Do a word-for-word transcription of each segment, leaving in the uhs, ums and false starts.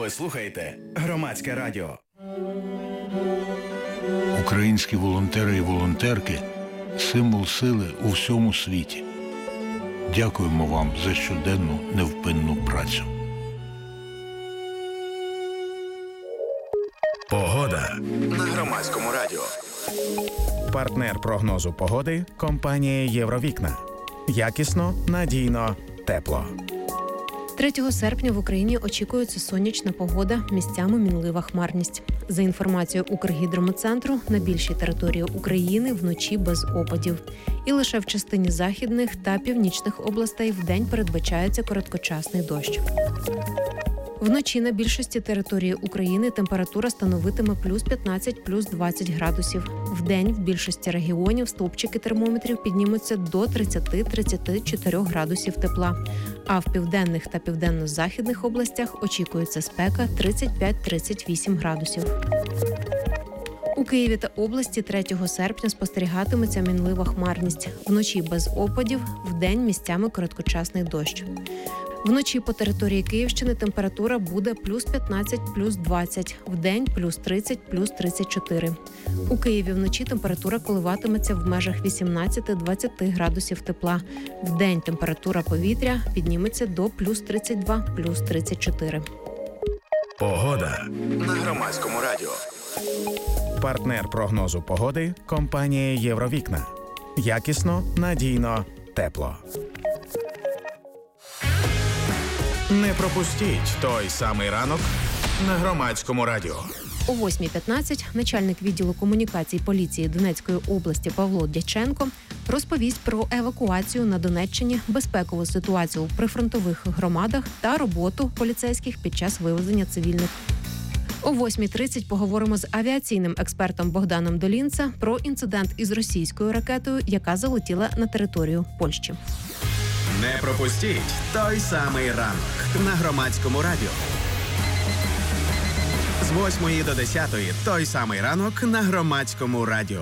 Ви слухаєте Громадське радіо. Українські волонтери і волонтерки – символ сили у всьому світі. Дякуємо вам за щоденну невпинну працю. Погода на Громадському радіо. Партнер прогнозу погоди – компанія «Євровікна». Якісно, надійно, тепло. третього серпня в Україні очікується сонячна погода, місцями мінлива хмарність. За інформацією Укргідрометцентру, на більшій території України вночі без опадів. І лише в частині західних та північних областей вдень передбачається короткочасний дощ. Вночі на більшості території України температура становитиме плюс п'ятнадцять, плюс двадцять градусів. Вдень в більшості регіонів стовпчики термометрів піднімуться до тридцять-тридцять чотири градусів тепла. А в південних та південно-західних областях очікується спека тридцять п'ять - тридцять вісім градусів. У Києві та області третього серпня спостерігатиметься мінлива хмарність. Вночі без опадів, вдень місцями короткочасний дощ. Вночі по території Київщини температура буде плюс п'ятнадцять, плюс двадцять, вдень плюс тридцять, плюс тридцять чотири. У Києві вночі температура коливатиметься в межах вісімнадцять - двадцять градусів тепла. Вдень температура повітря підніметься до плюс тридцять два, плюс тридцять чотири. Погода на Громадському радіо. Партнер прогнозу погоди – компанія «Євровікна». Якісно, надійно, тепло. Не пропустіть той самий ранок на Громадському радіо. О восьмій п'ятнадцять начальник відділу комунікацій поліції Донецької області Павло Дяченко розповість про евакуацію на Донеччині, безпекову ситуацію у прифронтових громадах та роботу поліцейських під час вивезення цивільних. О восьмій тридцять поговоримо з авіаційним експертом Богданом Долінца про інцидент із російською ракетою, яка залетіла на територію Польщі. Не пропустіть той самий ранок на Громадському радіо. З восьмої до десятої той самий ранок на Громадському радіо.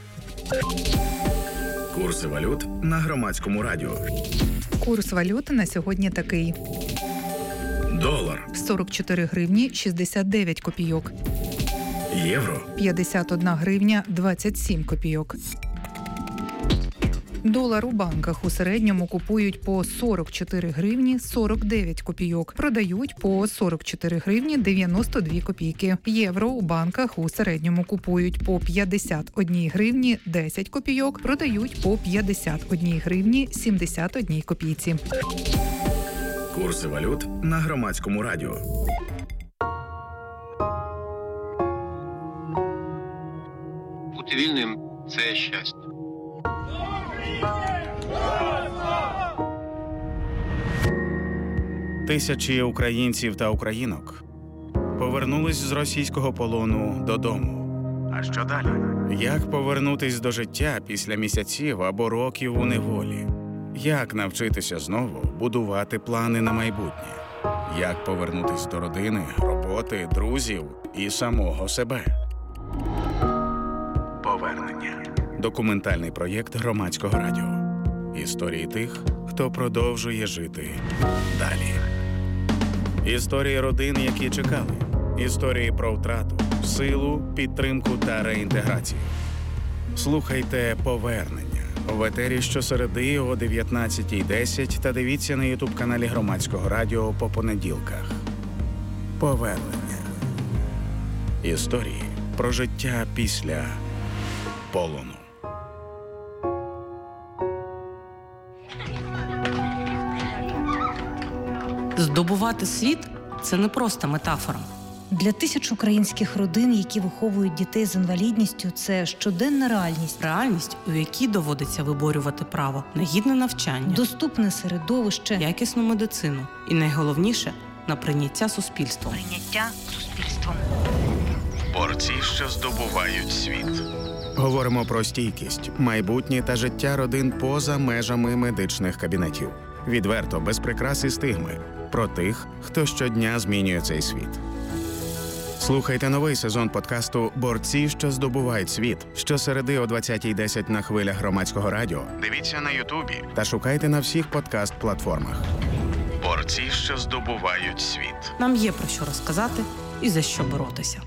Курси валют на Громадському радіо. Курс валют на сьогодні такий. Долар сорок чотири гривні шістдесят дев'ять копійок. Євро п'ятдесят одна гривня двадцять сім копійок. Долар у банках у середньому купують по сорок чотири гривні сорок дев'ять копійок, продають по сорок чотири гривні дев'яносто дві копійки. Євро у банках у середньому купують по п'ятдесят одна гривні десять копійок, продають по п'ятдесят одна гривні сімдесят одна копійці. Курси валют на Громадському радіо. Бути вільним – це щастя. Тисячі українців та українок повернулись з російського полону додому. А що далі? Як повернутись до життя після місяців або років у неволі? Як навчитися знову будувати плани на майбутнє? Як повернутись до родини, роботи, друзів і самого себе? Повернення. Документальний проєкт Громадського радіо. Історії тих, хто продовжує жити далі. Історії родин, які чекали. Історії про втрату, силу, підтримку та реінтеграцію. Слухайте «Повернення» в етері щосереди о дев'ятнадцятій десять та дивіться на ютуб-каналі Громадського радіо по понеділках. Повернення. Історії про життя після полону. Здобувати світ – це не просто метафора. Для тисяч українських родин, які виховують дітей з інвалідністю, це щоденна реальність. Реальність, у якій доводиться виборювати право на гідне навчання, доступне середовище, якісну медицину і, найголовніше, на прийняття суспільством. Прийняття суспільством. Борці, що здобувають світ. Говоримо про стійкість, майбутнє та життя родин поза межами медичних кабінетів. Відверто, без прикрас і стигми. Про тих, хто щодня змінює цей світ. Слухайте новий сезон подкасту «Борці, що здобувають світ» щосереди о двадцятій десять на хвилях Громадського радіо. Дивіться на Ютубі та шукайте на всіх подкаст-платформах. борці, що здобувають світ. Нам є про що розказати і за що боротися.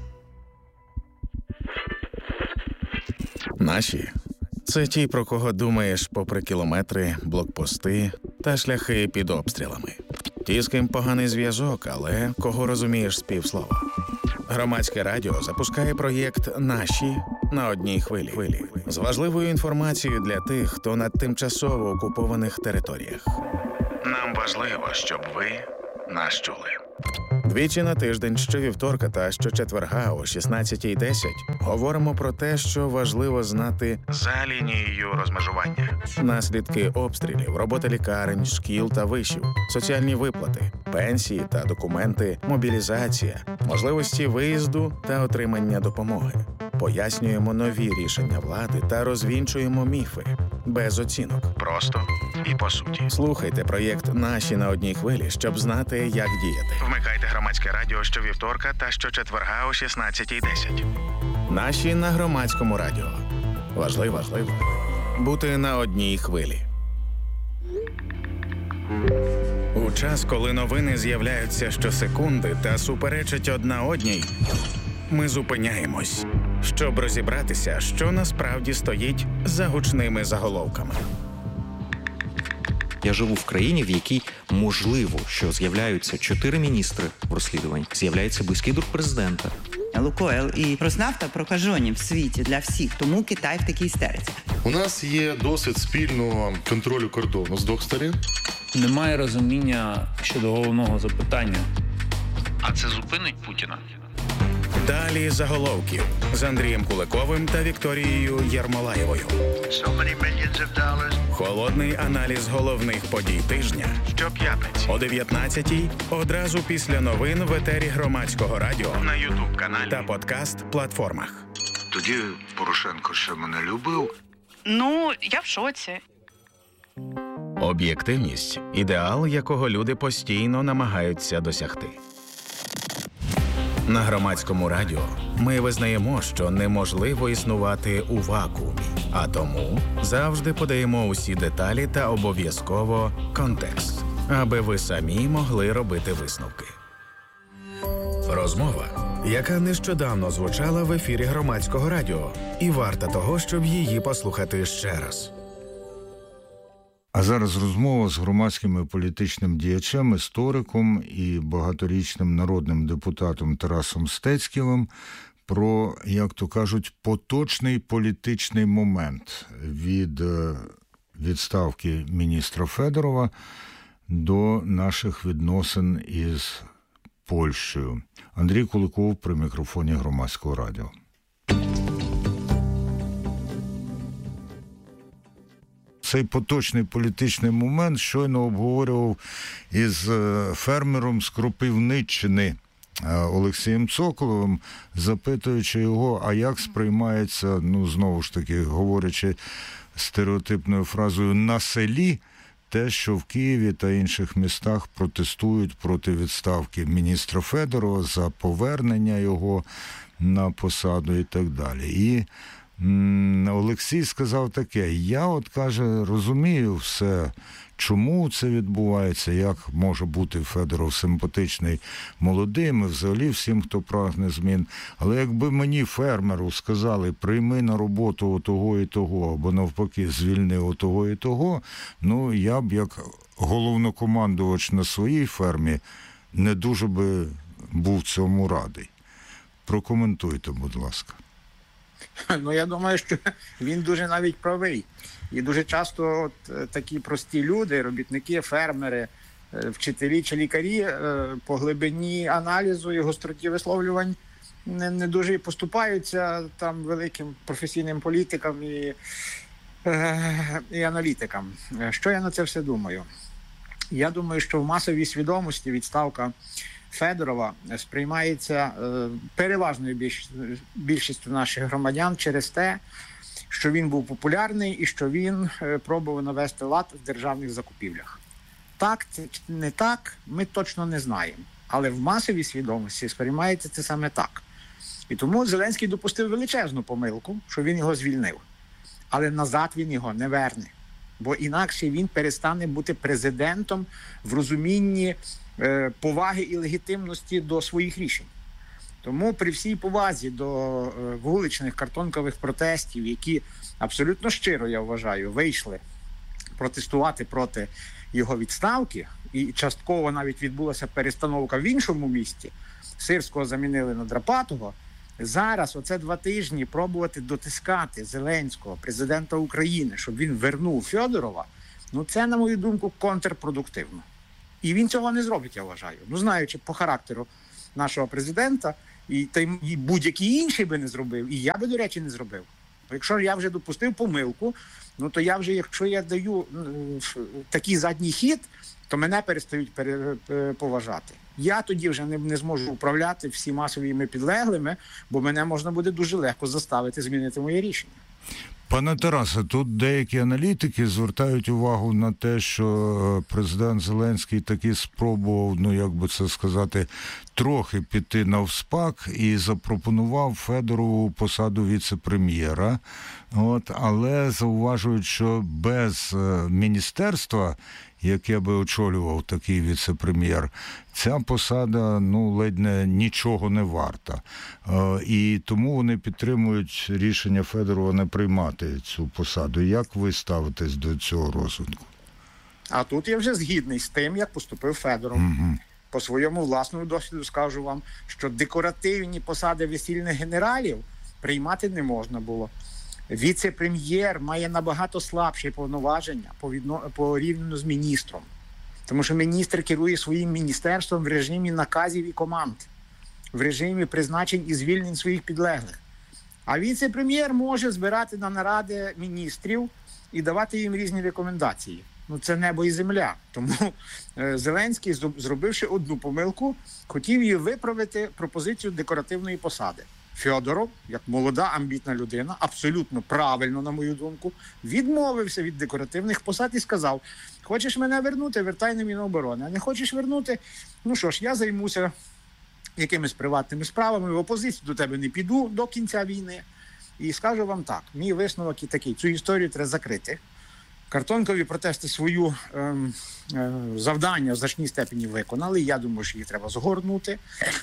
Наші – це ті, про кого думаєш попри кілометри, блокпости та шляхи під обстрілами. Ті, з ким поганий зв'язок, але кого розумієш з півслова. Громадське радіо запускає проєкт «Наші» на одній хвилі. З важливою інформацією для тих, хто на тимчасово окупованих територіях. Нам важливо, щоб ви нас чули. Двічі на тиждень, щовівторка та щочетверга о шістнадцятій десять говоримо про те, що важливо знати за лінією розмежування. Наслідки обстрілів, робота лікарень, шкіл та вишів, соціальні виплати, пенсії та документи, мобілізація, можливості виїзду та отримання допомоги. Пояснюємо нові рішення влади та розвінчуємо міфи. Без оцінок. Просто і по суті. Слухайте проєкт «Наші» на одній хвилі, щоб знати, як діяти. Вмикайте громадське радіо щовівторка та щочетверга о шістнадцятій десять. «Наші» на громадському радіо. Важливо, важливо бути на одній хвилі. У час, коли новини з'являються щосекунди та суперечать одна одній, ми зупиняємось, щоб розібратися, що насправді стоїть за гучними заголовками. Я живу в країні, в якій можливо, що з'являються чотири міністри в розслідуванні, з'являється близький друг президента. Лукойл і Роснафта прокажені в світі для всіх, тому Китай в такій істериці. У нас є досвід спільного контролю кордону з двох сторін. Немає розуміння щодо головного запитання. А це зупинить Путіна? Далі заголовків з Андрієм Куликовим та Вікторією Єрмолаєвою. Холодний аналіз головних подій тижня щоп'ятниці о дев'ятнадцятій, одразу після новин в етері Громадського радіо, на ютуб-каналі та подкаст-платформах. Тоді Порошенко ще мене любив. Ну, я в шоці. Об'єктивність – ідеал, якого люди постійно намагаються досягти. На Громадському радіо ми визнаємо, що неможливо існувати у вакуумі, а тому завжди подаємо усі деталі та обов'язково контекст, аби ви самі могли робити висновки. Розмова, яка нещодавно звучала в ефірі Громадського радіо, і варта того, щоб її послухати ще раз. А зараз розмова з громадським і політичним діячем, істориком і багаторічним народним депутатом Тарасом Стецьківим про, як то кажуть, поточний політичний момент від відставки міністра Федорова до наших відносин із Польщею. Андрій Куликов при мікрофоні Громадського радіо. Цей поточний політичний момент щойно обговорював із фермером з Кропивниччини Олексієм Цоколовим, запитуючи його, а як сприймається, ну, знову ж таки, говорячи стереотипною фразою, на селі, те, що в Києві та інших містах протестують проти відставки міністра Федорова за повернення його на посаду і так далі. І Олексій сказав таке: я, от, каже, розумію все, чому це відбувається, як може бути Федоров симпатичний молодим і взагалі всім, хто прагне змін. Але якби мені, фермеру, сказали, прийми на роботу отого і того, або навпаки, звільни отого і того, ну, я б, як головнокомандувач на своїй фермі, не дуже би був цьому радий. Прокоментуйте, будь ласка. Ну, я думаю, що він дуже навіть правий. І дуже часто от такі прості люди, робітники, фермери, вчителі чи лікарі по глибині аналізу і гостроті висловлювань не, не дуже і поступаються там великим професійним політикам і, і аналітикам. Що я на це все думаю? Я думаю, що в масовій свідомості відставка Федорова сприймається переважною більшістю наших громадян через те, що він був популярний і що він пробував навести лад в державних закупівлях. Так, це не так, ми точно не знаємо. Але в масовій свідомості сприймається це саме так. І тому Зеленський допустив величезну помилку, що він його звільнив. Але назад він його не верне. бо інакше він перестане бути президентом в розумінні е, поваги і легітимності до своїх рішень. Тому при всій повазі до е, вуличних картонкових протестів, які абсолютно щиро, я вважаю, вийшли протестувати проти його відставки, і частково навіть відбулася перестановка в іншому місті, Сирського замінили на Драпатого, зараз оце два тижні пробувати дотискати Зеленського, президента України, щоб він вернув Фьодорова, ну це, на мою думку, контрпродуктивно. І він цього не зробить, я вважаю. Ну, знаючи по характеру нашого президента, і, та й будь-який інший би не зробив, і я би, до речі, не зробив. Якщо я вже допустив помилку, ну то я вже, якщо я даю такий задній хід, то мене перестають поважати. Я тоді вже не, не зможу управляти всіма своїми підлеглими, бо мене можна буде дуже легко заставити змінити моє рішення. Пане Тарасе, тут деякі аналітики звертають увагу на те, що президент Зеленський таки спробував, ну як би це сказати, трохи піти навспак і запропонував Федорову посаду віце-прем'єра. От, але зауважують, що без міністерства, яке би очолював такий віце-прем'єр, ця посада, ну, ледь не нічого не варта. Е, і тому вони підтримують рішення Федорова не приймати цю посаду. Як ви ставитесь до цього розвитку? А тут я вже згідний з тим, як поступив Федоров. Угу. По своєму власному досвіду скажу вам, що декоративні посади весільних генералів приймати не можна було. Віце-прем'єр має набагато слабші повноваження порівняно з міністром. Тому що міністр керує своїм міністерством в режимі наказів і команд, в режимі призначень і звільнень своїх підлеглих. А віце-прем'єр може збирати на наради міністрів і давати їм різні рекомендації. Ну, це небо і земля. Тому е, Зеленський, зробивши одну помилку, хотів її виправити пропозицію декоративної посади. Фьодоров, як молода, амбітна людина, абсолютно правильно, на мою думку, відмовився від декоративних посад і сказав: хочеш мене вернути, вертай на Міноборони. А не хочеш вернути, ну що ж, я займуся якимись приватними справами, в опозицію до тебе не піду до кінця війни. І скажу вам так, мій висновок і такий: цю історію треба закрити. Картонкові протести свою е, е, завдання в значній степені виконали, я думаю, що їх треба згорнути.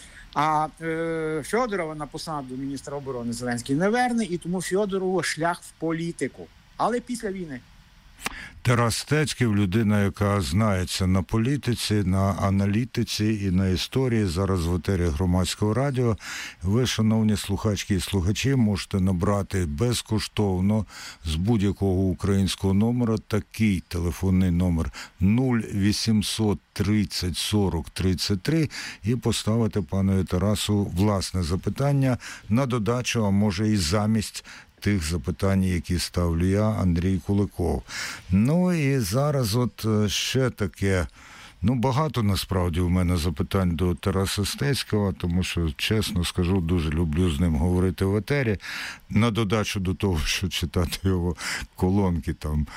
А е, Фьодорова на посаду міністра оборони Зеленський не верне, і тому Фьодорову шлях в політику. Але після війни. Тарас Стецьків, людина, яка знається на політиці, на аналітиці і на історії, зараз в етері Громадського радіо. Ви, шановні слухачки і слухачі, можете набрати безкоштовно з будь-якого українського номера такий телефонний номер нуль вісімсот тридцять сорок тридцять три і поставити панові Тарасу власне запитання на додачу, а може і замість тих запитань, які ставлю я, Андрій Куликов. Ну і зараз от ще таке, ну багато насправді у мене запитань до Тараса Стецького, тому що, чесно скажу, дуже люблю з ним говорити в етері, на додачу до того, що читати його колонки там,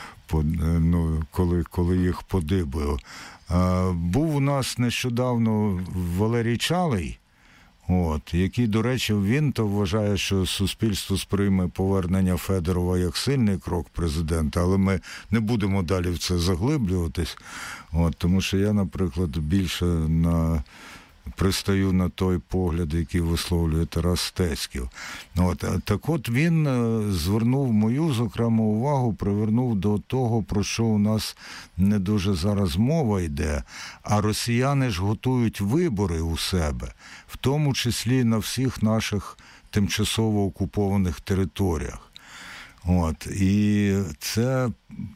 ну, коли, коли їх подибую. Був у нас нещодавно Валерій Чалий, От, який, до речі, він то вважає, що суспільство сприйме повернення Федорова як сильний крок президента, але ми не будемо далі в це заглиблюватись, от, тому що я, наприклад, більше на... пристаю на той погляд, який висловлює Тарас Стецьків. От, так от він звернув мою, зокрема, увагу, привернув до того, про що у нас не дуже зараз мова йде, а росіяни ж готують вибори у себе, в тому числі на всіх наших тимчасово окупованих територіях. От, і це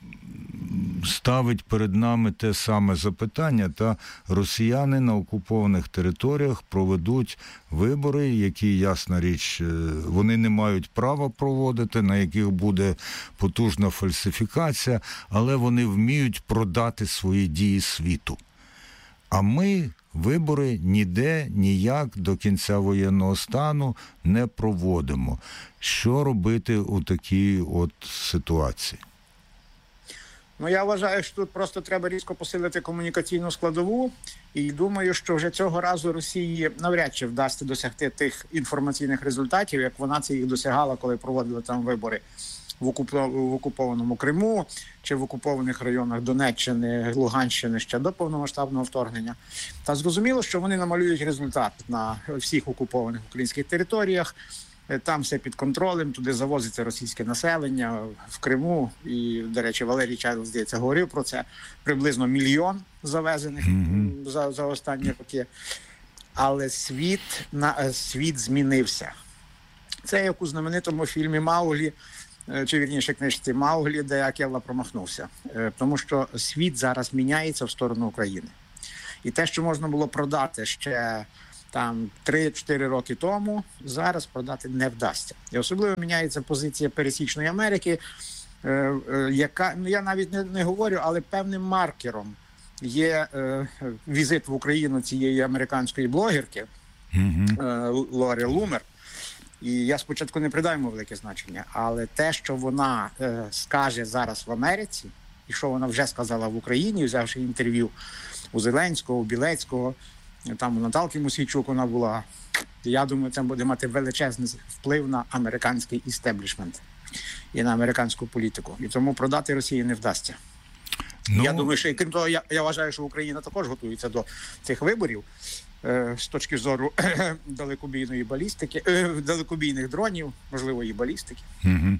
ставить перед нами те саме запитання, та росіяни на окупованих територіях проведуть вибори, які, ясна річ, вони не мають права проводити, на яких буде потужна фальсифікація, але вони вміють продати свої дії світу. А ми вибори ніде, ніяк до кінця воєнного стану не проводимо. Що робити у такій от ситуації? Ну, я вважаю, що тут просто треба різко посилити комунікаційну складову, і думаю, що вже цього разу Росії навряд чи вдасться досягти тих інформаційних результатів, як вона це їх досягала, коли проводила там вибори в окупованому Криму чи в окупованих районах Донеччини, Луганщини ще до повномасштабного вторгнення. Та зрозуміло, що вони намалюють результат на всіх окупованих українських територіях. Там все під контролем, туди завозиться російське населення в Криму. І, до речі, Валерій Чайлд, здається, говорив про це. Приблизно мільйон завезених mm-hmm. за, за останні роки. Але світ, на, світ змінився. Це як у знаменитому фільмі «Мауглі», чи, вірніше, книжці «Мауглі», де Акелла промахнувся. Тому що світ зараз міняється в сторону України. І те, що можна було продати ще там три-чотири роки тому, зараз продати не вдасться. І особливо міняється позиція пересічної Америки, яка, ну я навіть не, не говорю, але певним маркером є е, візит в Україну цієї американської блогерки mm-hmm. е, Лори Лумер. І я спочатку не придаю йому велике значення, але те, що вона е, скаже зараз в Америці, і що вона вже сказала в Україні, взявши інтерв'ю у Зеленського, у Білецького, там у Наталки Мосійчук вона була, я думаю, це буде мати величезний вплив на американський істеблішмент і на американську політику. І тому продати Росії не вдасться. Ну... Я думаю, що і крім того, я, я вважаю, що Україна також готується до цих виборів е, з точки зору е, далекобійної балістики, е, далекобійних дронів, можливо, і балістики, угу.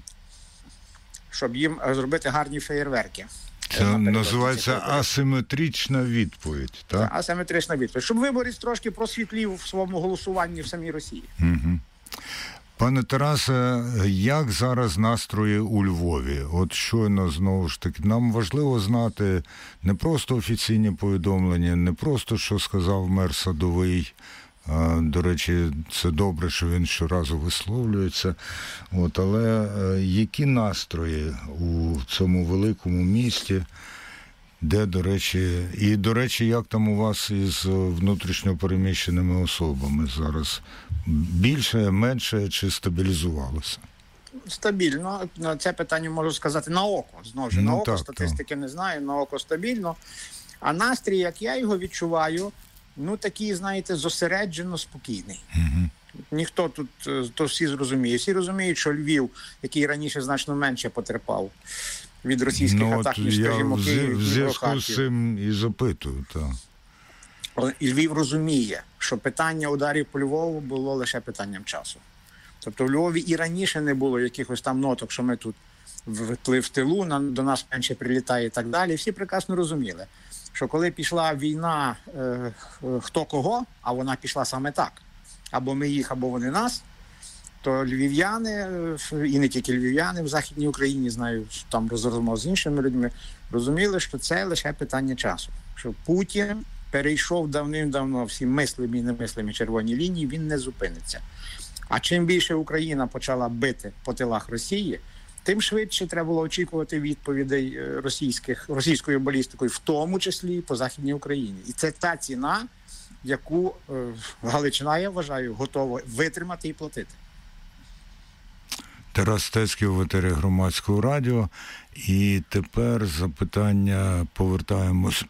щоб їм зробити гарні феєрверки. Це називається асиметрична відповідь, так? Це асиметрична відповідь. Щоб виборець трошки просвітлів в своєму голосуванні в самій Росії. Угу. Пане Тарасе, як зараз настрої у Львові? От щойно, знову ж таки, нам важливо знати не просто офіційні повідомлення, не просто, що сказав мер Садовий. До речі, це добре, що він щоразу висловлюється. От, але які настрої у цьому великому місті, де, до речі, і, до речі, як там у вас із внутрішньо переміщеними особами зараз? Більше, менше чи стабілізувалося? Стабільно. Це питання можу сказати на око. Знову ж, ну, на око так, статистики так. не знаю, на око стабільно. А настрій, як я його відчуваю, ну такий, знаєте, зосереджено спокійний. Угу. Ніхто тут, то всі зрозуміє. Всі розуміють, що Львів, який раніше значно менше потерпав від російських ну, атак, ніж, скажімо, Київ, в зв'язку з цим і запитую, так. І Львів розуміє, що питання ударів по Львову було лише питанням часу. Тобто в Львові і раніше не було якихось там ноток, що ми тут в, в тилу, на, до нас менше прилітає і так далі. Всі прекрасно розуміли, що коли пішла війна е, хто кого, а вона пішла саме так, або ми їх, або вони нас, то львів'яни, і не тільки львів'яни в Західній Україні, знаю, там розмов з іншими людьми, розуміли, що це лише питання часу. Що Путін перейшов давним-давно всі мислимі і немислимі червоні лінії, він не зупиниться. А чим більше Україна почала бити по тилах Росії, тим швидше треба було очікувати відповідей російських, російською балістикою, в тому числі і по Західній Україні. І це та ціна, яку е, Галичина, я вважаю, готова витримати і платити. Тарас Стецький у етері Громадського радіо. І тепер запитання, повертаємось.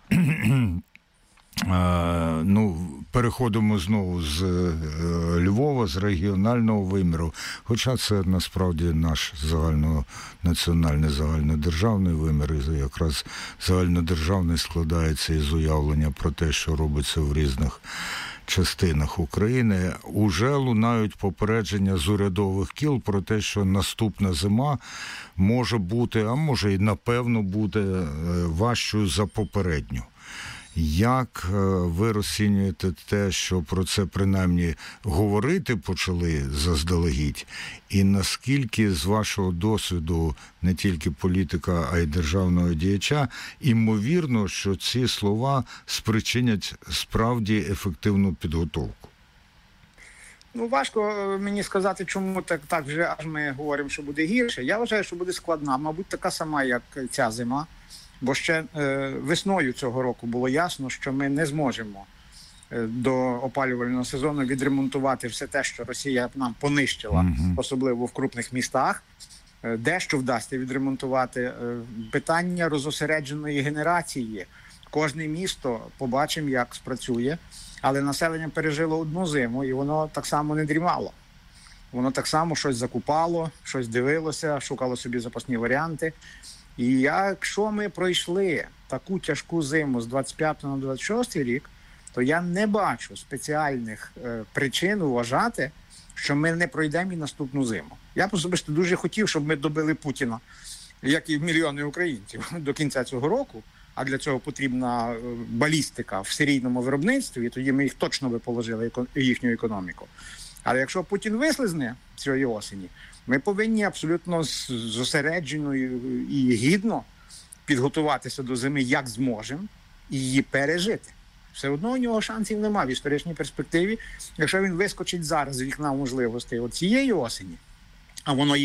Ну, переходимо знову з Львова, з регіонального виміру, хоча це насправді наш загальнонаціональний, загальнодержавний вимір, і якраз загальнодержавний складається із уявлення про те, що робиться в різних частинах України. Уже лунають попередження з урядових кіл про те, що наступна зима може бути, а може і напевно буде важчою за попередню. Як ви розцінюєте те, що про це принаймні говорити почали заздалегідь, і наскільки з вашого досвіду не тільки політика, а й державного діяча, імовірно, що ці слова спричинять справді ефективну підготовку? Ну, важко мені сказати, чому так, так вже аж ми говоримо, що буде гірше. Я вважаю, що буде складна, мабуть, така сама, як ця зима. Бо ще е, весною цього року було ясно, що ми не зможемо е, до опалювального сезону відремонтувати все те, що Росія нам понищила, mm-hmm. особливо в крупних містах. Е, дещо вдасться відремонтувати. Е, питання розосередженої генерації. Кожне місто, побачимо, як спрацює. Але населення пережило одну зиму, і воно так само не дрімало. воно так само щось закупало, щось дивилося, шукало собі запасні варіанти. І якщо ми пройшли таку тяжку зиму з двадцять п'ятого на двадцять шостий рік, то я не бачу спеціальних е, причин вважати, що ми не пройдемо і наступну зиму. Я особисто дуже хотів, щоб ми добили Путіна, як і мільйони українців, до кінця цього року, а для цього потрібна балістика в серійному виробництві, тоді ми їх точно би положили, їхню економіку. Але якщо Путін вислизне цієї осені, ми повинні абсолютно зосереджено і гідно підготуватися до зими, як зможемо, і її пережити. Все одно у нього шансів немає в історичній перспективі. Якщо він вискочить зараз з вікна можливостей от цієї осені, а воно є